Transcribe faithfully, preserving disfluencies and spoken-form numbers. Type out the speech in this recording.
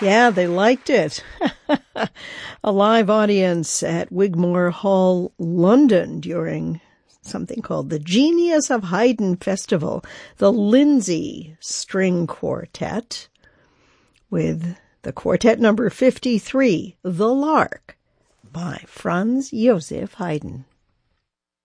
Yeah, they liked it. A live audience at Wigmore Hall, London during something called the Genius of Haydn Festival, the Lindsay String Quartet, with the quartet number fifty-three, The Lark, by Franz Joseph Haydn.